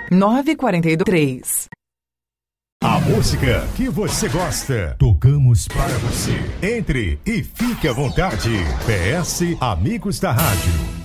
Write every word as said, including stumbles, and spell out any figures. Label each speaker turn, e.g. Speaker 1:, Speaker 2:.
Speaker 1: nove quatro três.
Speaker 2: A música que você gosta, tocamos para você. Entre e fique à vontade. P S Amigos da Rádio.